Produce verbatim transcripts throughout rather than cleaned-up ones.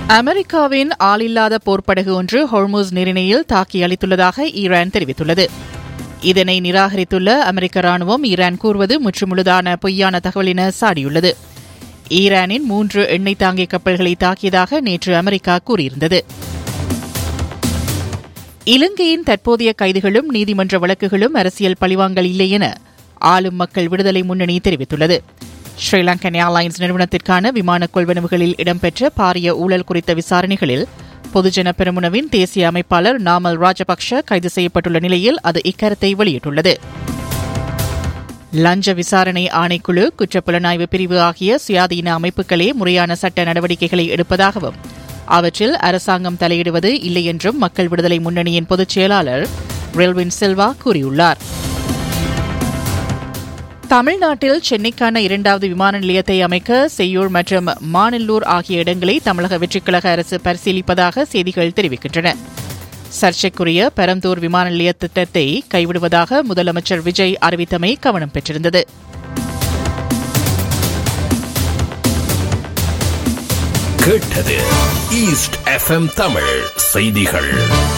அமெரிக்காவின் ஆளில்லாத போர்ப்படகு ஒன்று ஹோர்முஸ் நீரிணையில் தாக்கி அளித்துள்ளதாக ஈரான் தெரிவித்துள்ளது. இதனை நிராகரித்துள்ள அமெரிக்க ராணுவம் ஈரான் கூறுவது முற்றுமுழுதான பொய்யான தகவல் என சாடியுள்ளது. ஈரானின் மூன்று எண்ணெய் தாங்கிய கப்பல்களை தாக்கியதாக நேற்று அமெரிக்கா கூறியிருந்தது. இலங்கையின் தற்போதைய கைதுகளும் நீதிமன்ற வழக்குகளும் அரசியல் பழிவாங்கல் இல்லை என ஆளும் மக்கள் விடுதலை முன்னணி தெரிவித்துள்ளது. ஸ்ரீலங்கன் ஏர்லைன்ஸ் நிறுவனத்திற்கான விமான கொள்வனவுகளில் இடம்பெற்ற பாரிய ஊழல் குறித்த விசாரணைகளில் பொதுஜன பெரமுனவின் தேசிய அமைப்பாளர் நாமல் ராஜபக்ஷ கைது செய்யப்பட்டுள்ள நிலையில் அது இக்கருத்தை வெளியிட்டுள்ளது. லஞ்ச விசாரணை ஆணைக்குழு, குற்றப்புலனாய்வு பிரிவு ஆகிய சுயாதீன அமைப்புகளே முறையான சட்ட நடவடிக்கைகளை எடுப்பதாகவும் அவற்றில் அரசாங்கம் தலையிடுவது இல்லை என்றும் மக்கள் விடுதலை முன்னணியின் பொதுச் செயலாளர் ரெல்வின் சில்வா கூறியுள்ளார். தமிழ்நாட்டில் சென்னைக்கான இரண்டாவது விமான நிலையத்தை அமைக்க செய்யூர் மற்றும் மாநல்லூர் ஆகிய இடங்களை தமிழக வெற்றிக்கழக அரசு பரிசீலிப்பதாக செய்திகள் தெரிவிக்கின்றன. சர்ச்சைக்குரிய பெரம்பூர் விமான நிலைய திட்டத்தை கைவிடுவதாக முதலமைச்சர் விஜய் அறிவித்தமை கவனம் பெற்றிருந்தது. கேட்டது ஈஸ்ட் எஃப்எம் தமிழ் செய்திகள்.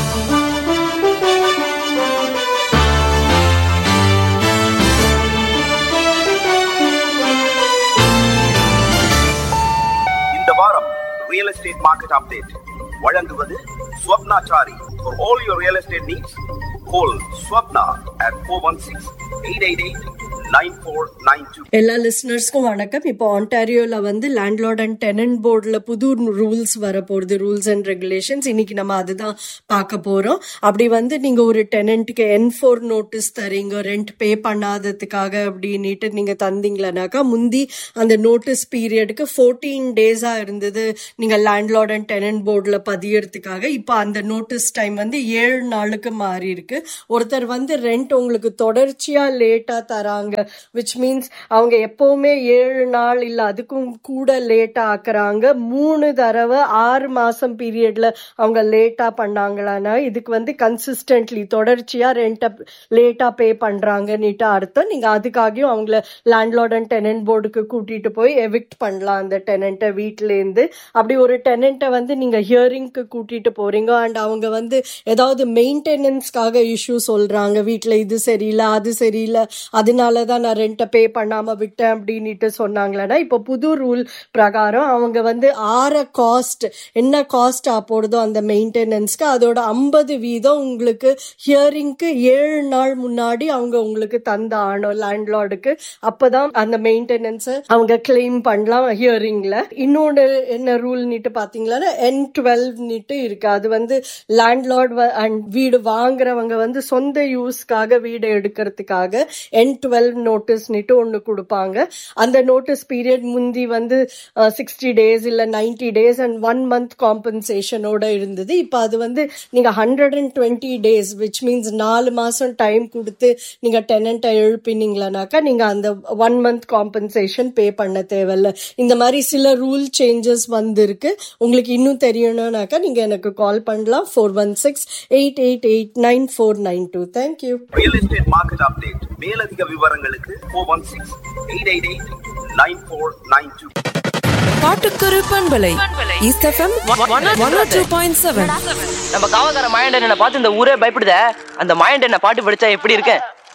இந்த வாரம் ரியல் எஸ்டேட் மார்க்கெட் அப்டேட் வழங்குவது Swapnachari. For all your real estate needs, call Swapna at four one six, eight eight eight, nine four nine two. எல்லா லிசனர்ஸ்க்கும் வணக்கம். இப்போ ஆன்டாரியோல வந்து லேண்ட்லார்ட் அண்ட் டெனன்ட் போர்டுல புது ரூல்ஸ் வரப்போகுது, ரூல்ஸ் அண்ட் ரெகுலேஷன்ஸ். இன்னைக்கு நம்ம அதுதான் பார்க்க போறோம். அப்படி வந்து நீங்க ஒரு டெனன்ட்டுக்கு என் ஃபோர் நோட்டீஸ் தரீங்க, ரெண்ட் பே பண்ணாததுக்காக அப்படின்னுட்டு நீங்க தந்தீங்களனாக்கா, முந்தி அந்த நோட்டீஸ் பீரியடுக்கு ஃபோர்டீன் டேஸா இருந்தது நீங்க லேண்ட்லார்ட் அண்ட் டெனன்ட் போர்டுல பதியறதுக்காக. இப்போ அந்த நோட்டீஸ் டைம் வந்து ஏழு நாளுக்கு மாறி இருக்கு. ஒருத்தர் வந்து ரெண்ட் உங்களுக்கு தொடர்ச்சியா லேட்டா தராங்க, விச் மீன்ஸ் அவங்க எப்பவுமே ஏழு நாள் இல்ல அதுக்கும் கூட லேட்டா ஆக்குறாங்க. மூணு தடவை ஆறு மாசம் பீரியட்ல அவங்க லேட்டா பண்ணாங்களான்னா இதுக்கு வந்து கன்சிஸ்டன்ட்லி தொடர்ச்சியா ரெண்ட லேட்டா பே பண்றாங்கன்னுட்டு அர்த்தம். நீங்க அதுக்காகவும் அவங்கள லேண்ட்லார்ட் அண்ட் டெனன்ட் போர்டுக்கு கூட்டிட்டு போய் எவிக்ட் பண்ணலாம் அந்த டெனண்ட்டை வீட்டுல இருந்து. அப்படி ஒரு டெனண்ட்டை வந்து நீங்க ஹியரிங்க்கு கூட்டிட்டு போறீங்க அண்ட் அவங்க வந்து ஏதாவது மெயின்டெனன்ஸ்க்காக இஷ்யூ சொல்றாங்க, வீட்டுல இது சரியில்லை அது சரியில்லை அதனாலதான் நான் ரெண்ட்டை பே பண்ணாம விட்டேன் அப்படின்னுட்டு சொன்னாங்களா, இப்போ புது ரூல் பிரகாரம் அவங்க வந்து ஆற காஸ்ட் என்ன காஸ்ட் போடுதோ அந்த மெயின்டெனன்ஸ்க்கு அதோட ஐம்பது வீதம் உங்களுக்கு ஹியரிங்க்கு ஏழு நாள் முன்னாடி அவங்க உங்களுக்கு தந்த ஆனோ லேண்ட்லார்டுக்கு. அப்பதான் அந்த மெயின்டெனன்ஸை அவங்க கிளைம் பண்ணலாம் ஹியரிங்ல. இன்னொன்று என்ன ரூல் நீட்டு பாத்தீங்களா, என் டுவெல் நீட்டு இருக்கு. அது வந்து லேண்ட்லார்ட் அண்ட் வீடு வாங்குறவங்க வந்து சொந்த யூஸ்க்காக வீடு எடுக்கிறதுக்காக என் டுவெல் நோட்டீஸ் நீட்டு ஒன்று கொடுப்பாங்க. அந்த நோட்டீஸ் பீரியட் முந்தி வந்து சிக்ஸ்டி டேஸ் இல்ல ninety days and one month காம்பன்சேஷனோட இருந்தது. இப்போ அது வந்து நீங்க hundred and twenty days which means நாலு மாசம் டைம் கொடுத்து நீங்க டெனண்ட்டை எழுப்பினீங்களானாக்கா நீங்க அந்த ஒன் மந்த் காம்பன்சேஷன் பே பண்ண தேவையில்ல. இந்த மாதிரி சில ரூல் சேஞ்சஸ் வந்திருக்கு. உங்களுக்கு இன்னும் தெரியணும்னாக்கா நீங்க எனக்கு கால் பண்ணலாம் four one six eight eight eight nine four nine two. Thank you. Real estate market update. மேலதிக விவரங்களுக்கு four one six eight eight eight nine four nine two. பாட்டுக்குரு பண்பலை ஈஸ்ட் எஃப்எம் ஒன் ஓ டூ பாயிண்ட் செவன். நம்ம காவக்கார மாயண்டனை பார்த்து இந்த ஊரே பயப்படுத. அந்த மாயண்டனை பாட்டு படிச்சா எப்படி இருக்கு?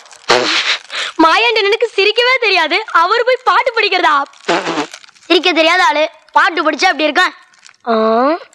மாயண்டனுக்கு சிரிக்கவே தெரியாது, அவர் போய் பாட்டு படிக்கிறதா? சிரிக்க தெரியாத ஆளு பாட்டு படிச்சா அப்படி இருக்கான்.